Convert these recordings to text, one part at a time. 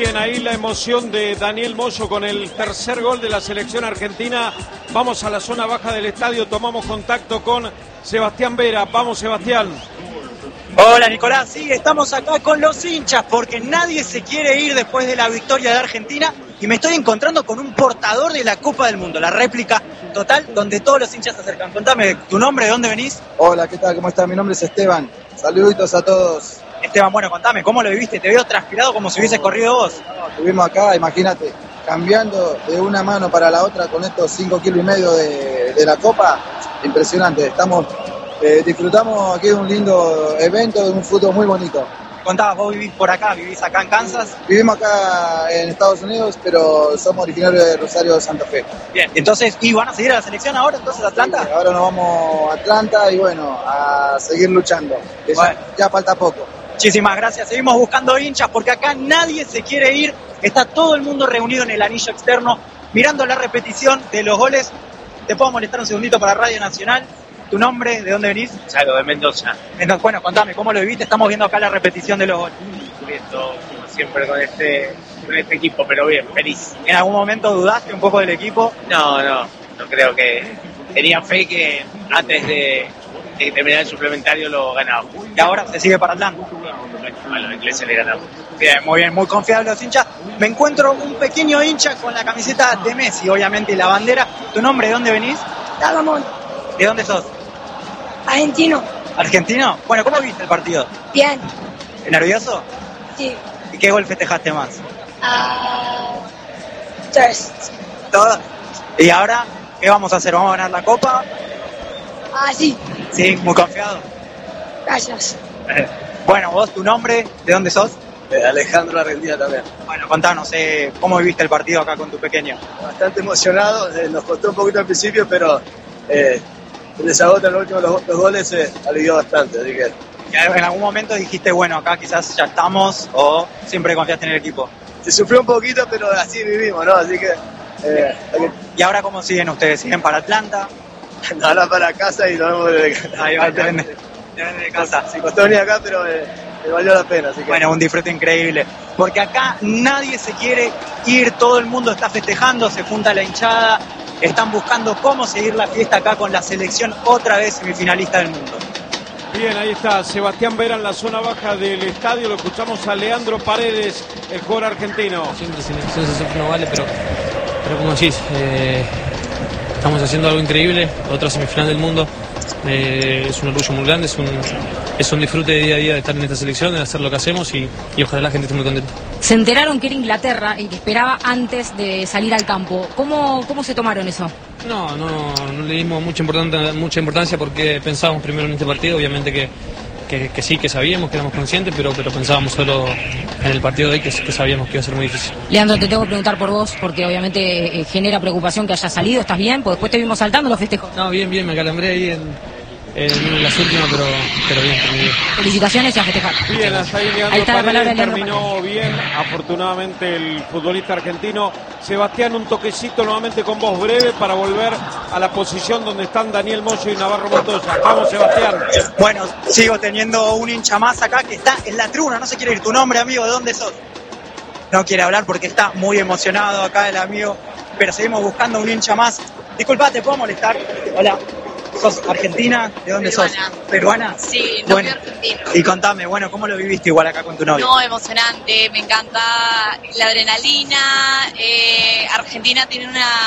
Bien, ahí la emoción de Daniel Moyo con el tercer gol de la selección argentina. Vamos a la zona baja del estadio, tomamos contacto con Sebastián Vera. Vamos, Sebastián. Hola, Nicolás. Sí, estamos acá con los hinchas porque nadie se quiere ir después de la victoria de Argentina y me estoy encontrando con un portador de la Copa del Mundo, la réplica total donde todos los hinchas se acercan. Contame tu nombre, ¿de dónde venís? Hola, ¿qué tal? ¿Cómo estás? Mi nombre es Esteban. Saluditos a todos. Esteban, bueno, contame, ¿cómo lo viviste? Te veo transpirado como si hubieses corrido vos. Estuvimos acá, imagínate, cambiando de una mano para la otra con estos 5,5 kilos de la Copa. Impresionante. Disfrutamos aquí de un lindo evento, de un fútbol muy bonito. Contabas, vos vivís por acá, vivís acá en Kansas. Vivimos acá en Estados Unidos, pero somos originarios de Rosario de Santa Fe. Bien, entonces, ¿y van a seguir a la selección ahora, entonces, Atlanta? Sí, ahora nos vamos a Atlanta y bueno, a seguir luchando. Que bueno, ya falta poco. Muchísimas gracias. Seguimos buscando hinchas porque acá nadie se quiere ir. Está todo el mundo reunido en el anillo externo, mirando la repetición de los goles. ¿Te puedo molestar un segundito para Radio Nacional? ¿Tu nombre? ¿De dónde venís? Salgo de Mendoza. Entonces, bueno, contame, ¿cómo lo viviste? Estamos viendo acá la repetición de los goles. Sufriendo, como siempre, con este equipo, pero bien, feliz. ¿En algún momento dudaste un poco del equipo? No creo que... Tenía fe que antes de terminar el suplementario lo ganábamos. Y ahora se sigue para Atlanta. A los ingleses le ganamos. Bien, muy confiables los hinchas. Me encuentro un pequeño hincha con la camiseta de Messi, obviamente, y la bandera. ¿Tu nombre? ¿De dónde venís? Salomón. ¿De dónde sos? Argentino. ¿Argentino? Bueno, ¿cómo viste el partido? Bien. ¿Nervioso? Sí. ¿Y qué gol festejaste más? 3. ¿Todo? ¿Y ahora qué vamos a hacer? ¿Vamos a ganar la Copa? Sí. Sí, muy confiado. Gracias. Bueno, vos, tu nombre, ¿de dónde sos? Alejandro Argentina también. Bueno, contanos, ¿cómo viviste el partido acá con tu pequeño? Bastante emocionado, nos costó un poquito al principio, pero les agotan los últimos los goles, alivió bastante, así que... ¿En algún momento dijiste, bueno, acá quizás ya estamos, o siempre confiaste en el equipo? Se sufrió un poquito, pero así vivimos, ¿no? Así que... ¿Y ahora cómo siguen ustedes? ¿Siguen para Atlanta? Ahora para casa y nos vemos desde casa. Ahí va, te venden de casa. Sí, costó venir acá, pero me valió la pena. Así que... Bueno, un disfrute increíble. Porque acá nadie se quiere ir, todo el mundo está festejando, se junta la hinchada, están buscando cómo seguir la fiesta acá con la selección otra vez semifinalista del mundo. Bien, ahí está Sebastián Vera en la zona baja del estadio. Lo escuchamos a Leandro Paredes, el jugador argentino. Siempre selección se sufre no vale, pero como decís, estamos haciendo algo increíble, otra semifinal del mundo. Es un orgullo muy grande, es un disfrute de día a día de estar en esta selección, de hacer lo que hacemos y ojalá la gente esté muy contenta. Se enteraron que era Inglaterra y que esperaba antes de salir al campo. ¿Cómo se tomaron eso? No le dimos mucha importancia porque pensábamos primero en este partido, obviamente que sí, que sabíamos, que éramos conscientes, pero pensábamos solo en el partido de hoy que sabíamos que iba a ser muy difícil. Leandro, te tengo que preguntar por vos, porque obviamente genera preocupación que hayas salido. ¿Estás bien? Porque después te vimos saltando los festejos. No, bien, me acalambré ahí en las últimas, pero bien. Felicitaciones y a festejar. Bien, hasta ahí Leandro Ahí está la palabra de Leandro terminó bien, afortunadamente el futbolista argentino. Sebastián, un toquecito nuevamente con voz breve para volver a la posición donde están Daniel Moyo y Navarro Montoya. Vamos, Sebastián. Bueno, sigo teniendo un hincha más acá que está en la tribuna, no se quiere ir. ¿Tu nombre, amigo? ¿De dónde sos? No quiere hablar porque está muy emocionado acá el amigo, pero seguimos buscando un hincha más. Disculpa, ¿te puedo molestar? Hola. ¿Sos argentina? ¿De dónde sos? ¿Peruana? Sí, no, bueno, soy argentino. Y contame, bueno, ¿cómo lo viviste igual acá con tu novio? No, emocionante, me encanta la adrenalina. Argentina tiene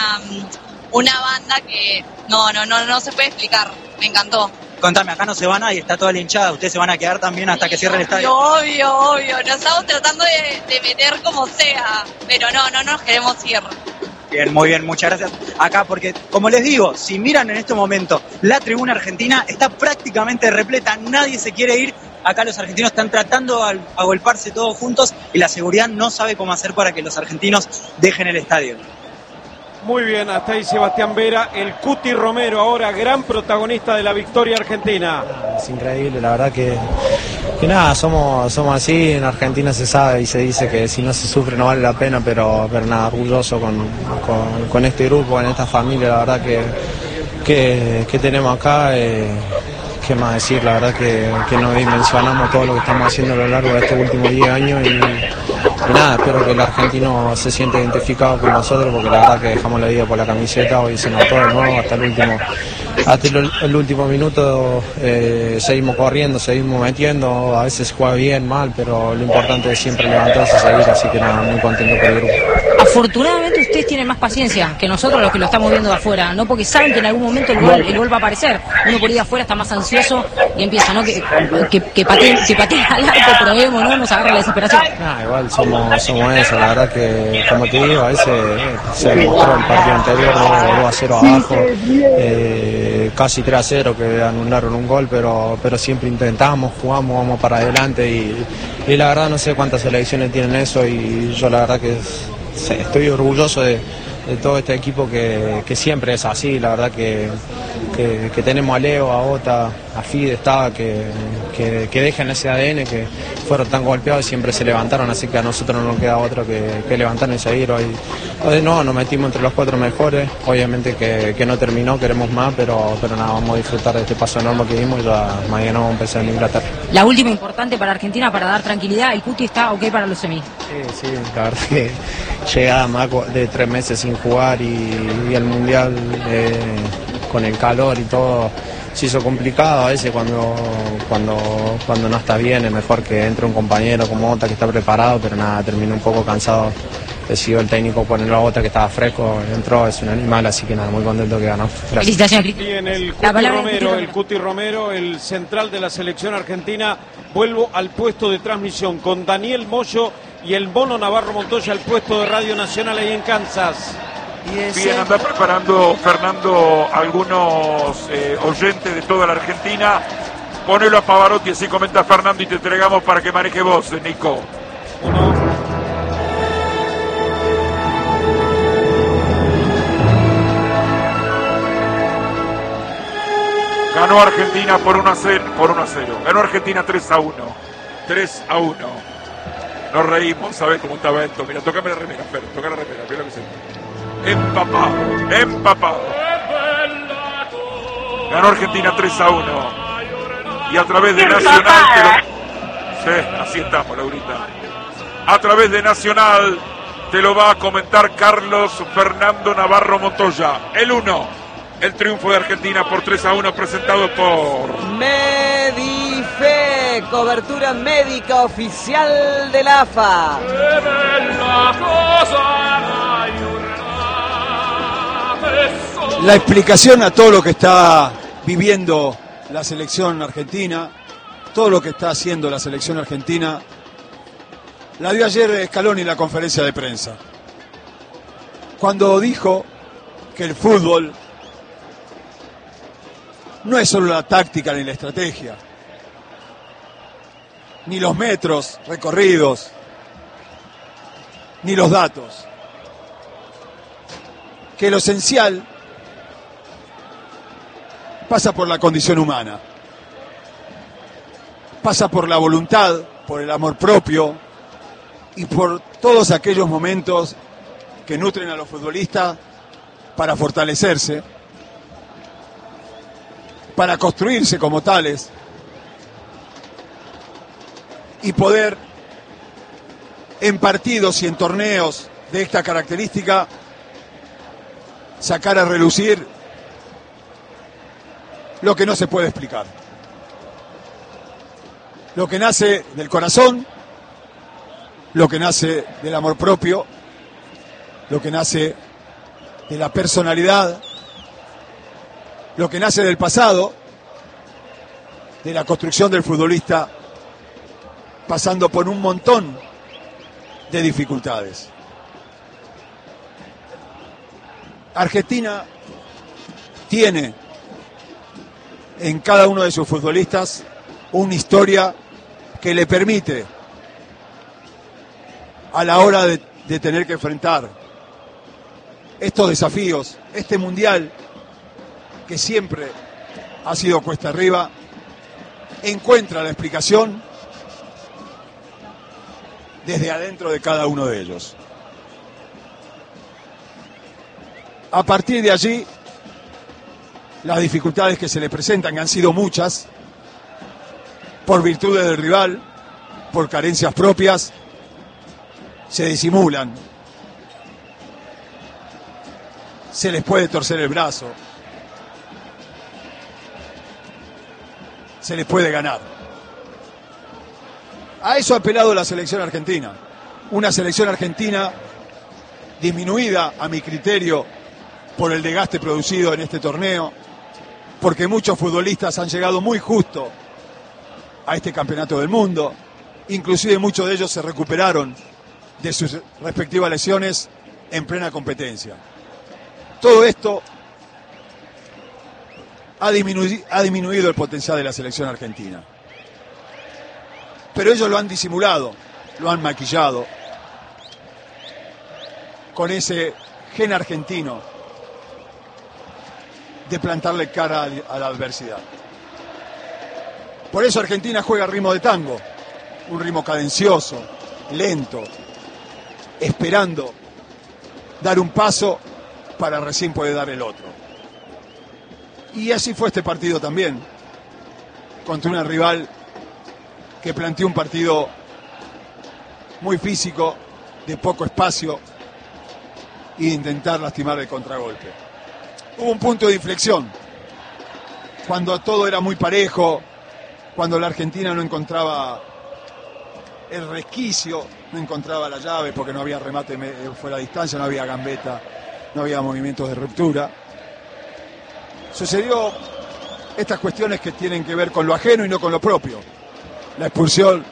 una banda que no se puede explicar, me encantó. Contame, acá no se van y está toda la hinchada, ¿ustedes se van a quedar también hasta que cierre el estadio? Obvio, nos estamos tratando de meter como sea, pero no nos queremos ir. Bien, muy bien, muchas gracias. Acá porque, como les digo, si miran en este momento, la tribuna argentina está prácticamente repleta, nadie se quiere ir. Acá los argentinos están tratando a agolparse todos juntos y la seguridad no sabe cómo hacer para que los argentinos dejen el estadio. Muy bien, hasta ahí Sebastián Vera, el Cuti Romero, ahora gran protagonista de la victoria argentina. Es increíble, la verdad que nada, somos así, en Argentina se sabe y se dice que si no se sufre no vale la pena, pero nada, orgulloso con este grupo, con esta familia, la verdad que tenemos acá. ¿Qué más decir? La verdad que no dimensionamos todo lo que estamos haciendo a lo largo de estos últimos 10 años nada, espero que el argentino se sienta identificado con nosotros, porque la verdad que dejamos la vida por la camiseta, hoy se notó de nuevo hasta el último minuto. Seguimos corriendo, seguimos metiendo, a veces juega bien, mal, pero lo importante es siempre levantarse y seguir, así que nada, muy contento por el grupo. Afortunadamente ustedes tienen más paciencia que nosotros los que lo estamos viendo de afuera, ¿no? Porque saben que en algún momento el gol va a aparecer. Uno por ahí de afuera está más ansioso y empieza, ¿no? Que patea al arco, pero vemos, ¿no? Nos agarra la desesperación. Igual somos eso, la verdad que, como te digo, a veces se demostró el partido anterior, 2-0 abajo, casi 3-0 que anularon un gol, pero siempre intentamos, jugamos, vamos para adelante y la verdad no sé cuántas selecciones tienen eso, y yo la verdad que estoy orgulloso de todo este equipo que siempre es así. La verdad que tenemos a Leo, a Ota, a Fide, que dejan ese ADN, que fueron tan golpeados y siempre se levantaron, así que a nosotros no nos queda otro que levantarnos y seguir. Hoy no, nos metimos entre los 4 mejores, obviamente que no terminó, queremos más, pero nada, vamos a disfrutar de este paso enorme que dimos y ya mañana vamos a empezar en Inglaterra. La última importante para Argentina, para dar tranquilidad, el Cuti está ok para los semis. Sí, la verdad que llegada más de 3 meses sin jugar y el Mundial con el calor y todo se hizo complicado. A veces cuando no está bien es mejor que entre un compañero como Ota que está preparado, pero nada, terminó un poco cansado. Decidió el técnico ponerlo a Ota que estaba fresco, entró, es un animal, así que nada, muy contento que ganó. Gracias. Felicitaciones. Y en el Cuti Romero, el central de la selección argentina, vuelvo al puesto de transmisión con Daniel Moyo y el Mono Navarro Montoya al puesto de Radio Nacional ahí en Kansas. Bien, anda preparando, Fernando, algunos oyentes de toda la Argentina. Ponelo a Pavarotti, así comenta Fernando, y te entregamos para que maneje vos, Nico. Ganó Argentina por 1-0. Ganó Argentina 3-1. 3-1. Nos reímos, ¿sabes cómo estaba esto? Mira, tocame la remera, Fer, toca la remera, mira lo que se... Empapado. Ganó Argentina 3-1. Y a través de Nacional... Sí, así estamos, Laurita. A través de Nacional te lo va a comentar Carlos Fernando Navarro Montoya. El triunfo de Argentina por 3-1 presentado por... Medife, cobertura médica oficial del AFA. La explicación a todo lo que está viviendo la selección argentina, todo lo que está haciendo la selección argentina, la dio ayer Scaloni en la conferencia de prensa, cuando dijo que el fútbol no es solo la táctica ni la estrategia, ni los metros recorridos, ni los datos. Que lo esencial pasa por la condición humana, pasa por la voluntad, por el amor propio y por todos aquellos momentos que nutren a los futbolistas para fortalecerse, para construirse como tales y poder en partidos y en torneos de esta característica sacar a relucir lo que no se puede explicar, lo que nace del corazón, lo que nace del amor propio, lo que nace de la personalidad, lo que nace del pasado, de la construcción del futbolista, pasando por un montón de dificultades. Argentina tiene en cada uno de sus futbolistas una historia que le permite, a la hora de tener que enfrentar estos desafíos, este mundial que siempre ha sido cuesta arriba, encuentra la explicación desde adentro de cada uno de ellos. A partir de allí, las dificultades que se le presentan, que han sido muchas, por virtudes del rival, por carencias propias, se disimulan, se les puede torcer el brazo, se les puede ganar. A eso ha apelado la selección argentina. Una selección argentina disminuida, a mi criterio, por el desgaste producido en este torneo, porque muchos futbolistas han llegado muy justo a este campeonato del mundo, inclusive muchos de ellos se recuperaron de sus respectivas lesiones en plena competencia. Todo esto ha disminuido el potencial de la selección argentina. Pero ellos lo han disimulado, lo han maquillado con ese gen argentino de plantarle cara a la adversidad. Por eso Argentina juega a ritmo de tango, un ritmo cadencioso, lento, esperando dar un paso para recién poder dar el otro. Y así fue este partido también, contra una rival que planteó un partido muy físico, de poco espacio, y de intentar lastimar el contragolpe. Hubo un punto de inflexión, cuando todo era muy parejo, cuando la Argentina no encontraba el resquicio, no encontraba la llave porque no había remate fuera de distancia, no había gambeta, no había movimientos de ruptura. Sucedió estas cuestiones que tienen que ver con lo ajeno y no con lo propio. La expulsión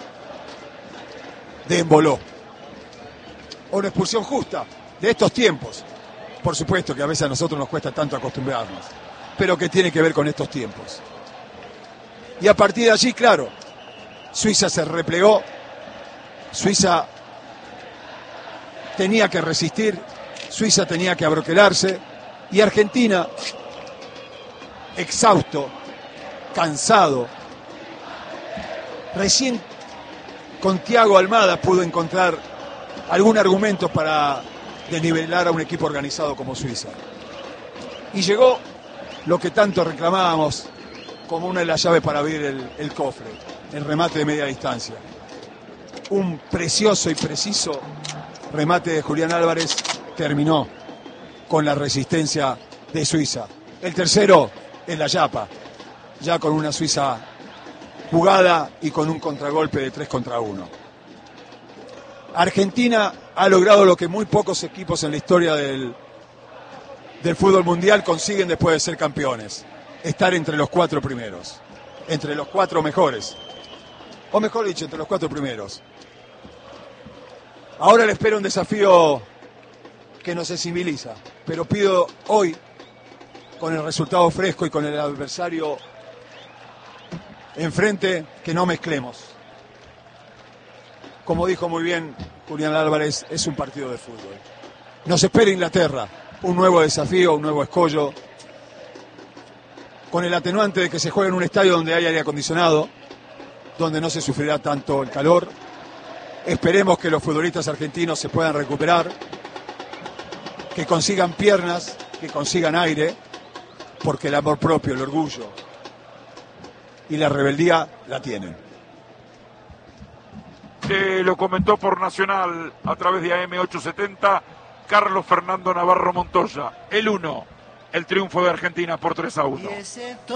de Emboló, o una expulsión justa de estos tiempos, por supuesto que a veces a nosotros nos cuesta tanto acostumbrarnos, pero que tiene que ver con estos tiempos. Y a partir de allí, claro, Suiza se replegó, Suiza tenía que resistir, Suiza tenía que abroquelarse, y Argentina, exhausto, cansado, recién con Thiago Almada pudo encontrar algún argumento para desnivelar a un equipo organizado como Suiza. Y llegó lo que tanto reclamábamos como una de las llaves para abrir el cofre, el remate de media distancia. Un precioso y preciso remate de Julián Álvarez terminó con la resistencia de Suiza. El tercero es la Yapa, ya con una Suiza jugada y con un contragolpe de 3 contra 1. Argentina ha logrado lo que muy pocos equipos en la historia del fútbol mundial consiguen después de ser campeones: estar entre los 4 primeros, entre los 4 mejores, o mejor dicho, entre los 4 primeros. Ahora le espero un desafío que nos sensibiliza, pero pido hoy, con el resultado fresco y con el adversario enfrente, que no mezclemos. Como dijo muy bien Julián Álvarez, es un partido de fútbol. Nos espera Inglaterra, un nuevo desafío, un nuevo escollo, con el atenuante de que se juega en un estadio donde hay aire acondicionado, donde no se sufrirá tanto el calor. Esperemos que los futbolistas argentinos se puedan recuperar, que consigan piernas, que consigan aire, porque el amor propio, el orgullo y la rebeldía la tienen. Lo comentó por Nacional a través de AM870 Carlos Fernando Navarro Montoya. El 1, el triunfo de Argentina por 3-1.